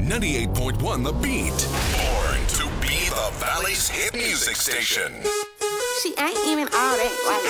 98.1 The Beat. Born to be the Valley's hit music station. She ain't even all that white.